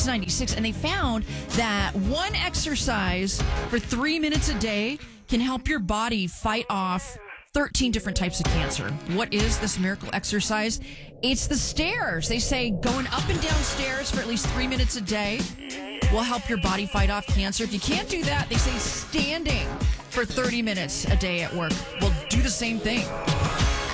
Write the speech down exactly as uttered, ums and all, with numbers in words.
six ninety-six, and they found that one exercise for three minutes a day can help your body fight off thirteen different types of cancer. What is this miracle exercise? It's the stairs. They say going up and down stairs for at least three minutes a day will help your body fight off cancer. If you can't do that, they say standing for thirty minutes a day at work will do the same thing.